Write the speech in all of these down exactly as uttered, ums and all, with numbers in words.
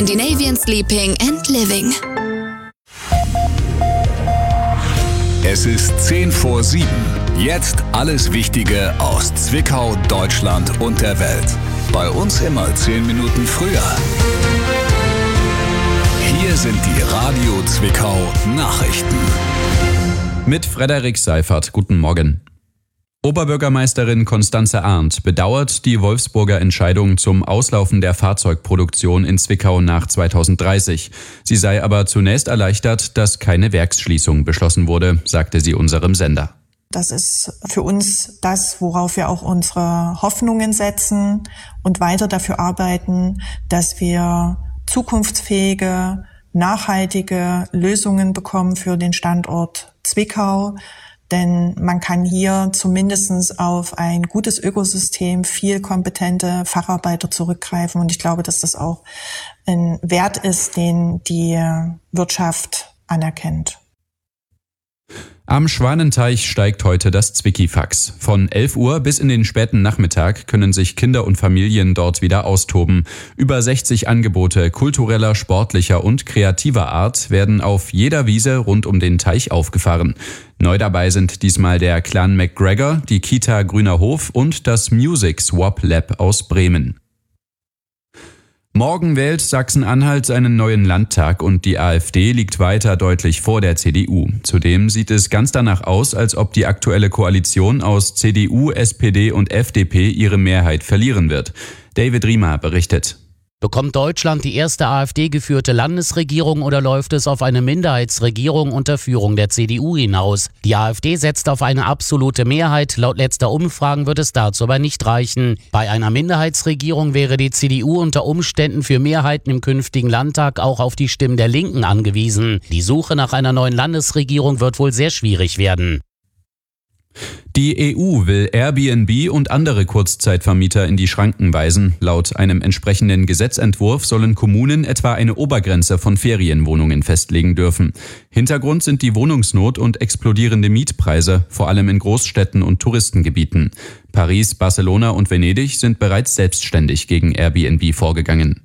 Scandinavian Sleeping and Living. Es ist zehn vor sieben. Jetzt alles Wichtige aus Zwickau, Deutschland und der Welt. Bei uns immer zehn Minuten früher. Hier sind die Radio Zwickau Nachrichten. Mit Frederik Seifert. Guten Morgen. Oberbürgermeisterin Constanze Arndt bedauert die Wolfsburger Entscheidung zum Auslaufen der Fahrzeugproduktion in Zwickau nach zweitausenddreißig. Sie sei aber zunächst erleichtert, dass keine Werksschließung beschlossen wurde, sagte sie unserem Sender. Das ist für uns das, worauf wir auch unsere Hoffnungen setzen und weiter dafür arbeiten, dass wir zukunftsfähige, nachhaltige Lösungen bekommen für den Standort Zwickau. Denn man kann hier zumindest auf ein gutes Ökosystem, viel kompetente Facharbeiter zurückgreifen. Und ich glaube, dass das auch ein Wert ist, den die Wirtschaft anerkennt. Am Schwanenteich steigt heute das Zwickifax. Von elf Uhr bis in den späten Nachmittag können sich Kinder und Familien dort wieder austoben. Über sechzig Angebote kultureller, sportlicher und kreativer Art werden auf jeder Wiese rund um den Teich aufgefahren. Neu dabei sind diesmal der Clan McGregor, die Kita Grüner Hof und das Music Swap Lab aus Bremen. Morgen wählt Sachsen-Anhalt seinen neuen Landtag und die AfD liegt weiter deutlich vor der C D U. Zudem sieht es ganz danach aus, als ob die aktuelle Koalition aus C D U, S P D und F D P ihre Mehrheit verlieren wird. David Riemer berichtet. Bekommt Deutschland die erste AfD-geführte Landesregierung oder läuft es auf eine Minderheitsregierung unter Führung der C D U hinaus? Die AfD setzt auf eine absolute Mehrheit. Laut letzter Umfragen wird es dazu aber nicht reichen. Bei einer Minderheitsregierung wäre die C D U unter Umständen für Mehrheiten im künftigen Landtag auch auf die Stimmen der Linken angewiesen. Die Suche nach einer neuen Landesregierung wird wohl sehr schwierig werden. Die E U will Airbnb und andere Kurzzeitvermieter in die Schranken weisen. Laut einem entsprechenden Gesetzentwurf sollen Kommunen etwa eine Obergrenze von Ferienwohnungen festlegen dürfen. Hintergrund sind die Wohnungsnot und explodierende Mietpreise, vor allem in Großstädten und Touristengebieten. Paris, Barcelona und Venedig sind bereits selbstständig gegen Airbnb vorgegangen.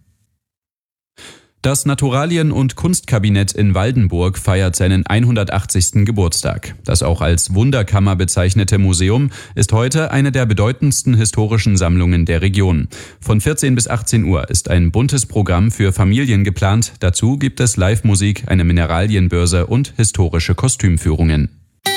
Das Naturalien- und Kunstkabinett in Waldenburg feiert seinen hundertachtzigsten Geburtstag. Das auch als Wunderkammer bezeichnete Museum ist heute eine der bedeutendsten historischen Sammlungen der Region. Von vierzehn bis achtzehn Uhr ist ein buntes Programm für Familien geplant. Dazu gibt es Live-Musik, eine Mineralienbörse und historische Kostümführungen.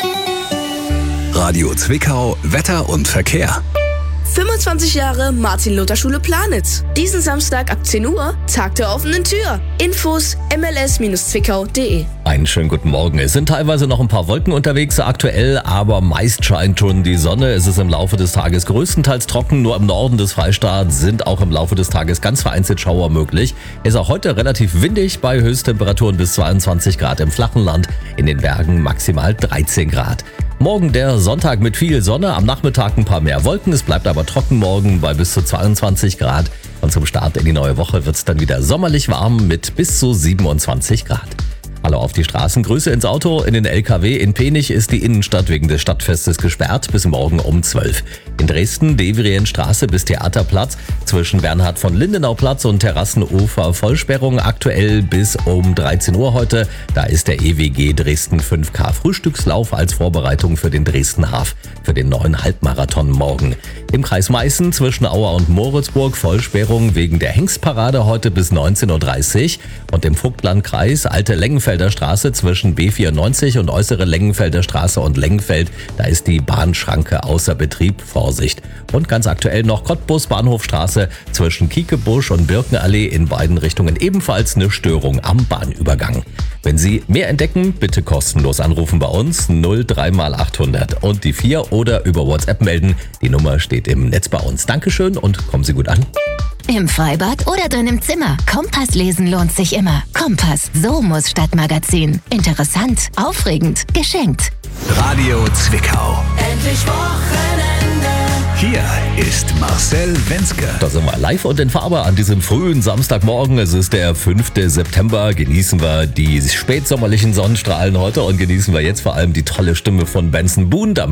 Radio Zwickau, Wetter und Verkehr. fünfundzwanzig Jahre Martin-Luther-Schule Planitz. Diesen Samstag ab zehn Uhr, Tag der offenen Tür. Infos m l s zwickau punkt d e. Einen schönen guten Morgen. Es sind teilweise noch ein paar Wolken unterwegs aktuell, aber meist scheint schon die Sonne. Es ist im Laufe des Tages größtenteils trocken. Nur im Norden des Freistaats sind auch im Laufe des Tages ganz vereinzelt Schauer möglich. Es ist auch heute relativ windig bei Höchsttemperaturen bis zweiundzwanzig Grad im flachen Land. In den Bergen maximal dreizehn Grad. Morgen der Sonntag mit viel Sonne, am Nachmittag ein paar mehr Wolken. Es bleibt aber trocken morgen bei bis zu zweiundzwanzig Grad. Und zum Start in die neue Woche wird es dann wieder sommerlich warm mit bis zu siebenundzwanzig Grad. Hallo auf die Straßen, Grüße ins Auto. In den L K W in Penich ist die Innenstadt wegen des Stadtfestes gesperrt bis morgen um zwölf. In Dresden Devrienstraße bis Theaterplatz, zwischen Bernhard von Lindenau-Platz und Terrassenufer Vollsperrung aktuell bis um dreizehn Uhr heute. Da ist der E W G Dresden fünf K Frühstückslauf als Vorbereitung für den Dresden Half, für den neuen Halbmarathon morgen. Im Kreis Meißen zwischen Auer und Moritzburg Vollsperrung wegen der Hengstparade heute bis neunzehn Uhr dreißig und im Vogtlandkreis Alte Lengenfelder Straße zwischen B vierundneunzig und Äußere Lengenfelder Straße und Lengenfeld, da ist die Bahnschranke außer Betrieb, Vorsicht. Und ganz aktuell noch Cottbus Bahnhofstraße zwischen Kiekebusch und Birkenallee in beiden Richtungen ebenfalls eine Störung am Bahnübergang. Wenn Sie mehr entdecken, bitte kostenlos anrufen bei uns null drei mal achthundert und die vier oder über WhatsApp melden. Die Nummer steht im Netz bei uns. Dankeschön und kommen Sie gut an. Im Freibad oder drin im Zimmer. Kompass lesen lohnt sich immer. Kompass, so muss Stadtmagazin. Interessant, aufregend, geschenkt. Radio Zwickau. Endlich Wochenende. Hier ist Marcel Wenzke. Da sind wir live und in Farbe an diesem frühen Samstagmorgen. Es ist der fünfte September. Genießen wir die spätsommerlichen Sonnenstrahlen heute und genießen wir jetzt vor allem die tolle Stimme von Benson Boone. Damit